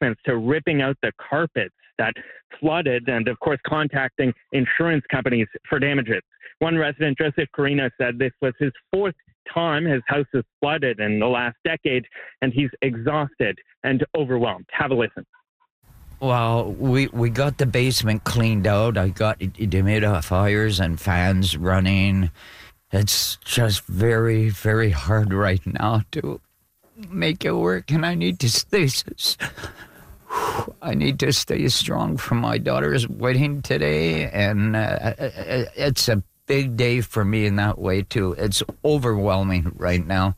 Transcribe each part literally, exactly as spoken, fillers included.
basements to ripping out the carpets that flooded and, of course, contacting insurance companies for damages. One resident, Joseph Carino, said this was his fourth time his house was flooded in the last decade, and he's exhausted and overwhelmed. Have a listen. Well, we, we got the basement cleaned out. I got dehumidifiers and fans running. It's just very, very hard right now to make it work, and I need to stay. I need to stay strong for my daughter's wedding today, and uh, it's a big day for me in that way too. It's overwhelming right now.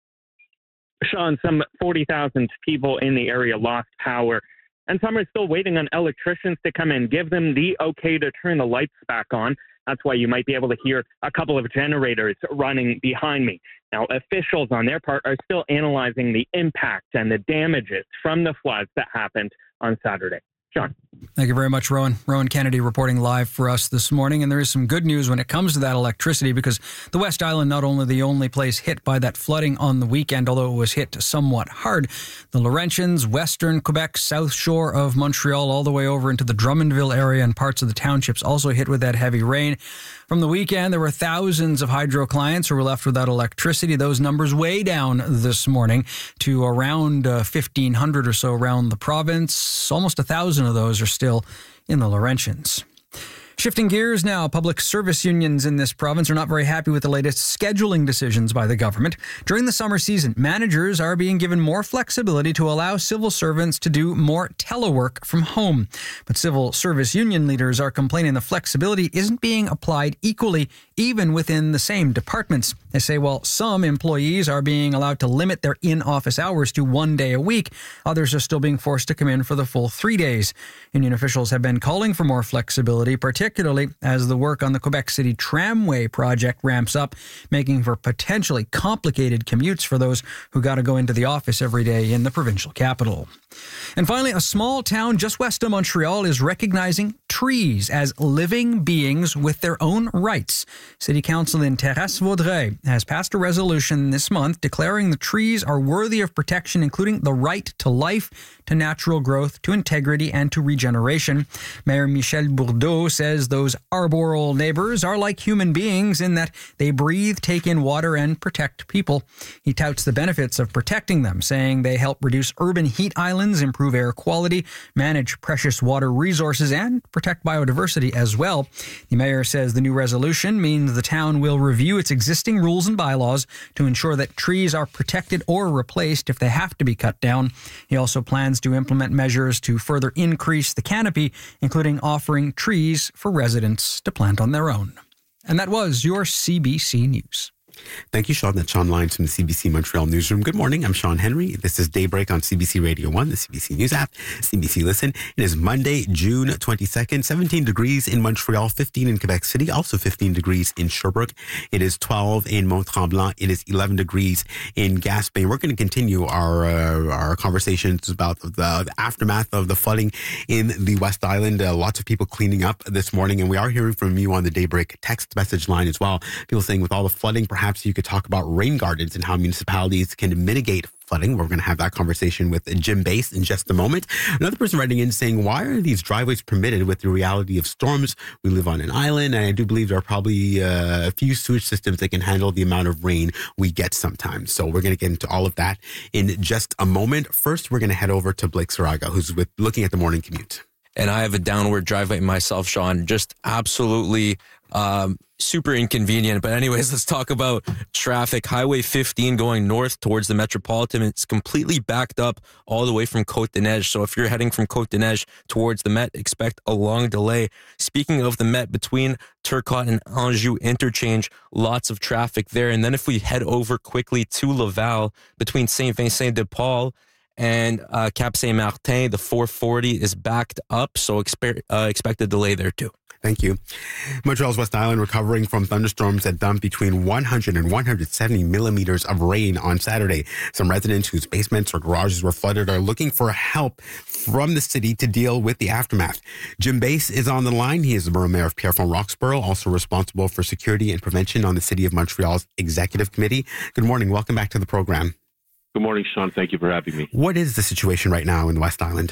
Sean, some forty thousand people in the area lost power, and some are still waiting on electricians to come in, give them the okay to turn the lights back on. That's why you might be able to hear a couple of generators running behind me. Now, officials on their part are still analyzing the impact and the damages from the floods that happened on Saturday. John. Thank you very much, Rowan. Rowan Kennedy reporting live for us this morning. And there is some good news when it comes to that electricity, because the West Island, not only the only place hit by that flooding on the weekend, although it was hit somewhat hard, the Laurentians, Western Quebec, South Shore of Montreal, all the way over into the Drummondville area and parts of the townships also hit with that heavy rain. From the weekend, there were thousands of hydro clients who were left without electricity. Those numbers way down this morning to around uh, fifteen hundred or so around the province. Almost a thousand of those are still in the Laurentians. Shifting gears now, public service unions in this province are not very happy with the latest scheduling decisions by the government. During the summer season, managers are being given more flexibility to allow civil servants to do more telework from home. But civil service union leaders are complaining the flexibility isn't being applied equally, even within the same departments. They say while some employees are being allowed to limit their in-office hours to one day a week, others are still being forced to come in for the full three days. Union officials have been calling for more flexibility, particularly particularly as the work on the Quebec City Tramway project ramps up, making for potentially complicated commutes for those who got to go into the office every day in the provincial capital. And finally, a small town just west of Montreal is recognizing trees as living beings with their own rights. City Council in Terrasse-Vaudreuil has passed a resolution this month declaring the trees are worthy of protection, including the right to life, to natural growth, to integrity, and to regeneration. Mayor Michel Bourdeau says those arboreal neighbors are like human beings in that they breathe, take in water, and protect people. He touts the benefits of protecting them, saying they help reduce urban heat islands, improve air quality, manage precious water resources, and protect biodiversity as well. The mayor says the new resolution means the town will review its existing rules and bylaws to ensure that trees are protected or replaced if they have to be cut down. He also plans to implement measures to further increase the canopy, including offering trees for residents to plant on their own. And that was your C B C News. Thank you, Sean. That's Sean Lyons from the C B C Montreal Newsroom. Good morning. I'm Sean Henry. This is Daybreak on C B C Radio one, the C B C News app, C B C Listen. It is Monday, June twenty-second, seventeen degrees in Montreal, fifteen in Quebec City, also fifteen degrees in Sherbrooke. It is twelve in Mont-Tremblant. It is eleven degrees in Gaspé. We're going to continue our uh, our conversations about the, the aftermath of the flooding in the West Island. Uh, lots of people cleaning up this morning, and we are hearing from you on the Daybreak text message line as well. People saying with all the flooding, perhaps Perhaps you could talk about rain gardens and how municipalities can mitigate flooding. We're going to have that conversation with Jim Bass in just a moment. Another person writing in saying, why are these driveways permitted with the reality of storms? We live on an island, and I do believe there are probably uh, a few sewage systems that can handle the amount of rain we get sometimes. So we're going to get into all of that in just a moment. First, we're going to head over to Blake Saraga, who's with looking at the morning commute. And I have a downward driveway myself, Sean. Just absolutely um, super inconvenient. But anyways, let's talk about traffic. Highway fifteen going north towards the Metropolitan. It's completely backed up all the way from Côte-des-Neiges. So if you're heading from Côte-des-Neiges towards the Met, expect a long delay. Speaking of the Met, between Turcotte and Anjou interchange, lots of traffic there. And then if we head over quickly to Laval, between Saint-Vincent-de-Paul and uh, Cap Saint-Martin, the four forty is backed up, so expect, uh, expect a delay there too. Thank you. Montreal's West Island recovering from thunderstorms that dumped between one hundred and one hundred seventy millimeters of rain on Saturday. Some residents whose basements or garages were flooded are looking for help from the city to deal with the aftermath. Jim Bass is on the line. He is the borough mayor of Pierrefonds-Roxborough, also responsible for security and prevention on the City of Montreal's Executive Committee. Good morning. Welcome back to the program. Good morning, Sean. Thank you for having me. What is the situation right now in the West Island?